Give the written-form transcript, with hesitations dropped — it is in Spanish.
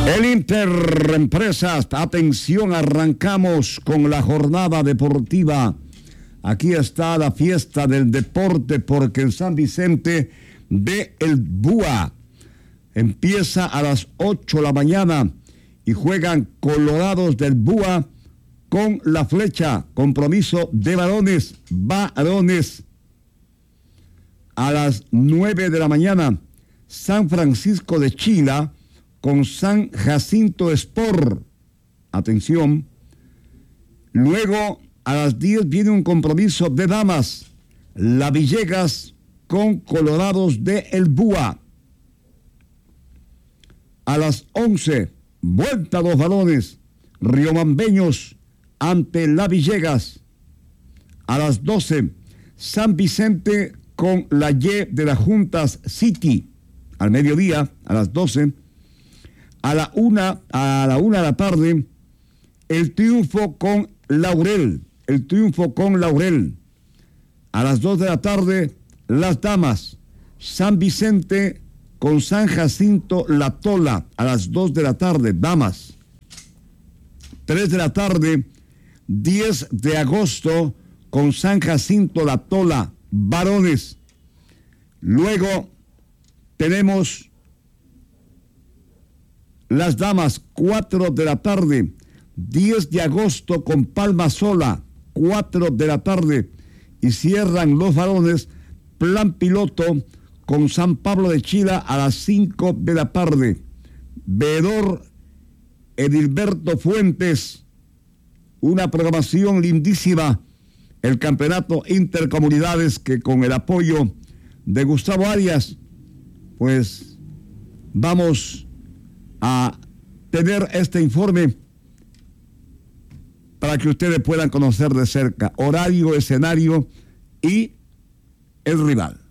El Interempresas, atención, arrancamos con la jornada deportiva. Aquí está la fiesta del deporte porque en San Vicente de El Búa empieza a las 8 de la mañana y juegan Colorados del Búa con La Flecha, compromiso de varones. A las 9 de la mañana, San Francisco de Chila con San Jacinto Sport. Atención. Luego, a las 10 viene un compromiso de damas. La Villegas con Colorados de El Búa. A las 11, vuelta a los varones. Riobambeños ante La Villegas. A las 12, San Vicente con la Y de las Juntas City. Al mediodía, a las 12. A la una de la tarde, el triunfo con Laurel. A las 2 de la tarde, las damas. San Vicente con San Jacinto La Tola. A las 2 de la tarde, damas. 3 de la tarde, 10 de agosto, con San Jacinto La Tola, varones. Luego tenemos las damas, 4 de la tarde, 10 de agosto con Palma Sola, 4 de la tarde, y cierran los varones, plan piloto con San Pablo de Chila a las 5 de la tarde. Veedor Edilberto Fuentes, una programación lindísima, el campeonato intercomunidades que con el apoyo de Gustavo Arias, pues vamos a tener este informe para que ustedes puedan conocer de cerca horario, escenario y el rival.